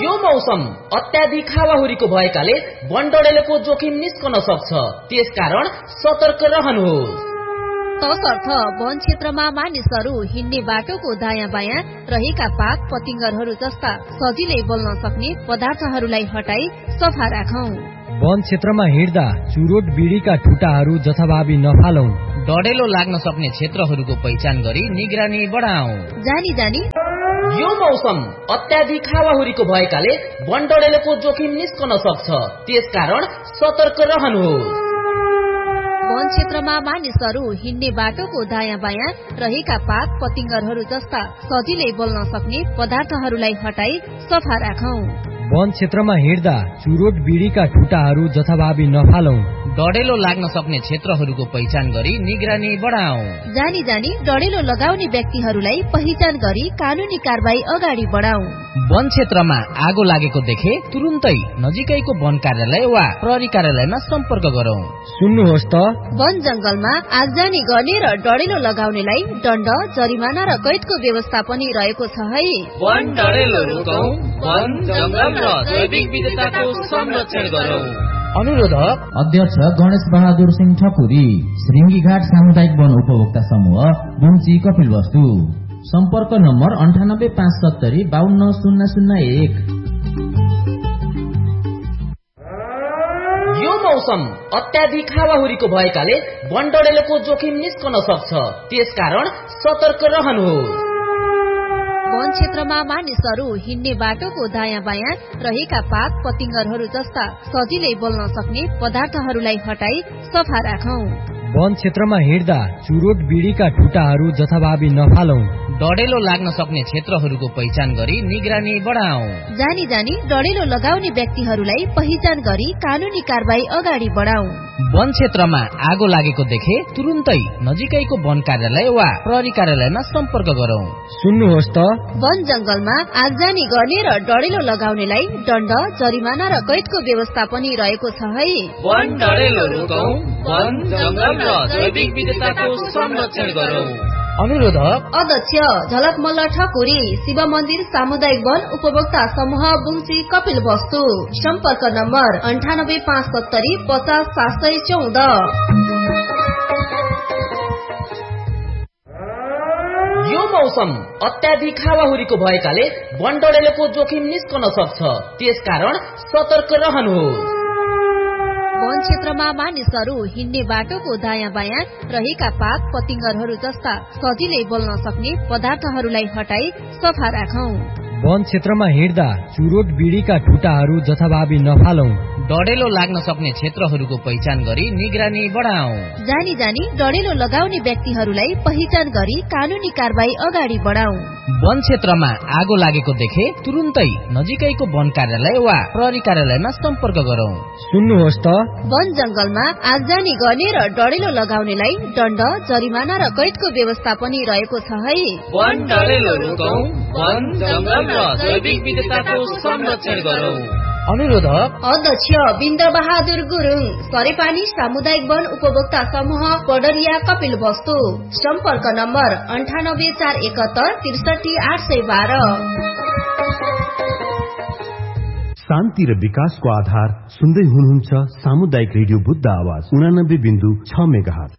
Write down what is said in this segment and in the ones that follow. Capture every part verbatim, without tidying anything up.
यो मौसम अत्याधिक हावाहुरीको भएकाले वनडडेलोको जोखिम निस्कन सक्छ, त्यसकारण सतर्क रहनुहोस्। तसर्थ वन क्षेत्रमा मानिसहरू हिँड्ने बाटोको दायाँ बायाँ रहेका पात पतिंगरहरू जस्ता सजिलै बोल्न सक्ने पदार्थहरूलाई हटाई सफा राखौं। वन क्षेत्रमा हिँड्दा चुरोट बिडीका ठुटाहरू जथाभावी नफालौं। डडेलो लाग्न सक्ने क्षेत्रहरूको पहिचान गरी निगरानी बढाऊ। जानी जानी यो मौसम अत्याधिक हावाहुरीको भएकाले वनडडेलोको जोखिम निस्कन सक्छ, त्यसकारण सतर्क रहनुहोस्। वन क्षेत्रमा मानिसहरू हिँड्ने बाटोको दायाँ बायाँ रहेका पात पतिंगरहरू जस्ता सजिलै बोल्न सक्ने पदार्थहरूलाई हटाई सफा राखौं। वन क्षेत्रमा हिँड्दा चुरोट बिडीका ठुटाहरू जथाभावी नफालौं। डडेलो लाग्न सक्ने क्षेत्रहरूको पहिचान गरी निगरानी बढाऊ। जानी जानी डडेलो लगाउने व्यक्तिहरूलाई पहिचान गरी कानूनी कारबाही अगाडि बढाऊ। वन क्षेत्रमा आगो लागेको देखे तुरुन्तै नजिकैको वन कार्यालय वा प्रहरी कार्यालयमा सम्पर्क गरौं। सुन्नुहोस् त, वन जंगलमा आगजनी गर्ने र डडेलो लगाउनेलाई दण्ड, जरिमाना र कैदको व्यवस्था पनि रहेको छ है। वन डडेलो रोकौं, वन जंगल र जैविक विविधताको संरक्षण गरौं। अनुरोध अध्यक्ष गणेश बहादुर सिंह ठकुरी, श्रृंगीघाट सामुदायिक वन उपभोक्ता समूह, बुम्ची, कपिलवस्तु। सम्पर्क नम्बर अन्ठानब्बे पाँच सत्तरी बाहन्न शून्य शून्य एक। यो मौसम अत्याधिक हावाहुरीको भएकाले वनडडेलोको जोखिम निस्कन सक्छ, त्यसकारण सतर्क रहनुहोस्। वन क्षेत्रमा मानिसहरू हिँड्ने बाटोको दायाँ बायाँ रहेका पात पतिंगरहरू जस्ता सजिलै बोल्न सक्ने पदार्थहरूलाई हटाई सफा राखौं। वन क्षेत्रमा हिँड्दा चुरोट बिडीका ठुटाहरू जथाभावी नफालौं। डडेलो लाग्न सक्ने क्षेत्रहरूको पहिचान गरी निगरानी बढाऊ। जानी जानी डडेलो लगाउने व्यक्तिहरूलाई पहिचान गरी कानूनी कारबाही अगाडि बढाऊ। वन क्षेत्रमा आगो लागेको देखे तुरुन्तै नजिकैको वन कार्यालय वा प्रहरी कार्यालयमा सम्पर्क गरौं। सुन्नुहोस् त, वन जंगलमा आगजनी गर्ने र डडेलो लगाउनेलाई दण्ड, जरिमाना र कैदको व्यवस्था पनि रहेको छ है। वन डडेलो रोकौं, वन जंगल र जैविक विविधताको संरक्षण गरौं। अनुरोध अध्यक्ष झलकमल्ल ठकुरी, शिव मन्दिर सामुदायिक वन उपभोक्ता समूह, बुम्ची, कपिलवस्तु। सम्पर्क नम्बर अन्ठानब्बे पाँच सत्तरी पचास सात सय चौध। यो मौसम अत्याधिक हावाहुरीको भएकाले वनडडेलोको जोखिम निस्कन सक्छ, त्यसकारण सतर्क रहनुहोस्। वन क्षेत्रमा मानिसहरू हिँड्ने बाटोको दायाँ बायाँ रहेका पात पतिंगरहरू जस्ता सजिलै बोल्न सक्ने पदार्थहरूलाई हटाई सफा राखौं। वन क्षेत्रमा हिँड्दा चुरोट बिडीका ठुटाहरू जथाभावी नफालौं। डडेलो लाग्न सक्ने क्षेत्रहरूको पहिचान गरी निगरानी बढाऊ। जानी जानी डडेलो लगाउने व्यक्तिहरूलाई पहिचान गरी कानूनी कारबाही अगाडि बढाऊ। वन क्षेत्रमा आगो लागेको देखे तुरुन्तै नजिकैको वन कार्यालय वा प्रहरी कार्यालयमा सम्पर्क गरौं। सुन्नुहोस् त, वन जंगलमा आगजनी गर्ने र डडेलो लगाउनेलाई दण्ड, जरिमाना र कैदको व्यवस्था पनि रहेको छ है। वन डडेलो रोकौं, वन जंगल र जैविक विविधताको संरक्षण गरौं। अनुरोध अध्यक्ष बिन्द बहादुर गुरुङ, सरेपानी सामुदायिक वन उपभोक्ता समूह, पडरिया, कपिलवस्तु। सम्पर्क नम्बर अन्ठानब्बे चार एकहत्तर त्रिसठी आठ सय बाह्र। शान्ति र विकासको आधार सुन्दै हुनुहुन्छ सामुदायिक रेडियो बुद्ध आवाज उनानब्बे बिन्दु छ मेगाहर्ज।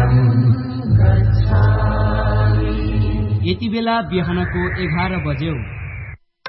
यति बेला बिहानको एघार बज्यो।